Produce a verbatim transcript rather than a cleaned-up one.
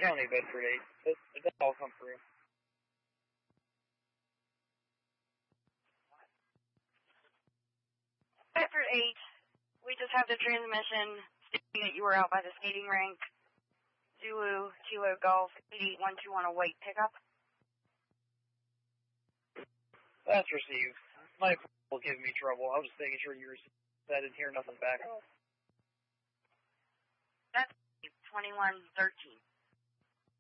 County, Bedford eight. It, it does all come through. Bedford eight, we just have the transmission stating that you were out by the skating rink. Zulu, Kilo Golf, eight eight one two on a white pickup. That's received. My phone will give me trouble. I was just making sure you received. I didn't hear nothing back. That's twenty-one thirteen.